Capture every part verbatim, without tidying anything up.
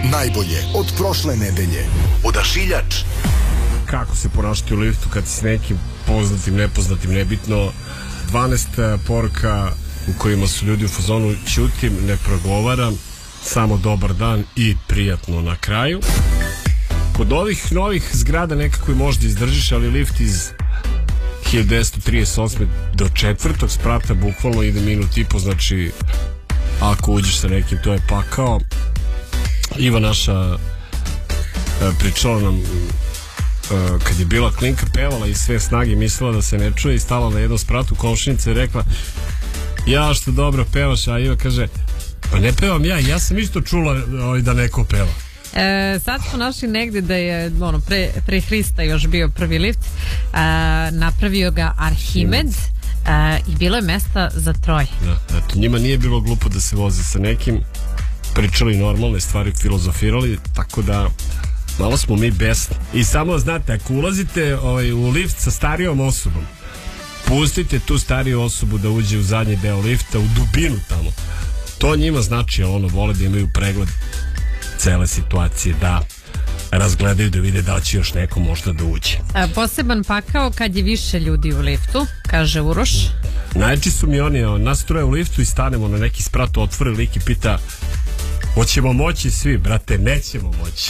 Najbolje od prošle nedelje. Odašiljač. Kako se ponašati u liftu kad si s nekim poznatim, nepoznatim, nebitno. dvanaest poruka u kojima su ljudi u fazonu ćutim, ne progovaram, samo dobar dan i prijatno na kraju. Kod ovih novih zgrada nekako i možda izdržiš, ali lift iz hiljadu devetsto trideset osme do četvrtog sprata bukvalno ide minut i po, znači ako uđeš sa nekim to je pakao. Iva naša pričala nam kad je bila klinka, pevala iz sve snage, mislila da se ne čuje i stala na jednom spratu komšinice i rekla ja što dobro pevaš, a Iva kaže pa ne pevam ja, ja sam isto čula da neko peva. E, sad smo našli negdje da je ono, pre, pre Hrista još bio prvi lift, e, napravio ga Arhimed, e, i bilo je mesta za troje. Da, eto, njima nije bilo glupo da se voze sa nekim, pričali normalne stvari, filozofirali, tako da malo smo mi besni. I samo znate, ako ulazite ovaj, u lift sa starijom osobom, pustite tu stariju osobu da uđe u zadnji deo lifta, u dubinu tamo. To njima znači, ono, vole da imaju pregled cele situacije, da razgledaju, da vide da će još neko možda da uđe. A, poseban pakao kad je više ljudi u liftu, kaže Uroš. Najčešće su mi oni, nas troje u liftu i stanemo na neki sprat, otvore lik i pita hoćemo moći svi, brate, nećemo moći.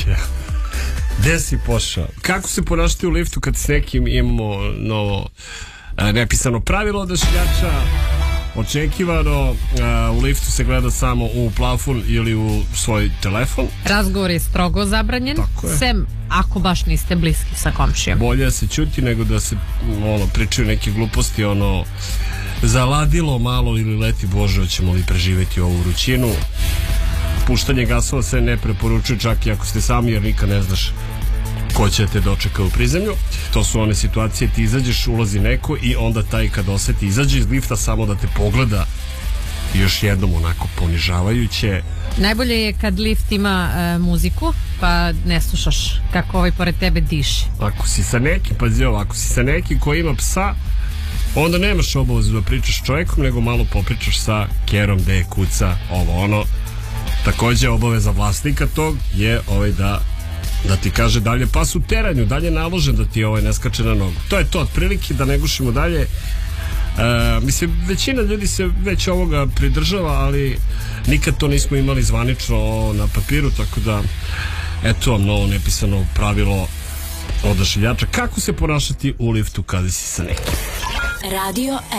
Gde si pošao? Kako se ponašati u liftu kad s nekim imamo novo a, nepisano pravilo odašiljača? Očekivano, a, u liftu se gleda samo u plafon ili u svoj telefon. Razgovor je strogo zabranjen, sem ako baš niste bliski sa komšijom. Bolje da se ćuti nego da se ono, pričaju neke gluposti, ono zaladilo malo ili leti Bože, hoćemo li preživjeti ovu vrućinu. Puštanje gasova se ne preporučuje čak i ako ste sami, jer nikad ne znaš ko će te dočeka u prizemlju. To su one situacije, ti izađeš, ulazi neko i onda taj kad oseti izađe iz lifta samo da te pogleda još jednom onako ponižavajuće. Najbolje je kad lift ima e, muziku pa ne slušaš kako ovaj pored tebe diše. Ako si sa nekim, pazi ovo, ako si sa nekim koji ima psa, onda nemaš obavezu da pričaš s čovjekom, nego malo popričaš sa kerom, gde je kuca, ovo ono. Takođe obaveza vlasnika tog je ovaj da da ti kaže dalje pas u teranju, dalje naložen da ti ovaj ne skače na nogu. To je to, otprilike, da ne gušimo dalje. E, mislim, većina ljudi se već ovoga pridržava, ali nikad to nismo imali zvanično na papiru, tako da eto vam novo nepisano pravilo odašiljača. Kako se ponašati u liftu kada si sa nekim? Radio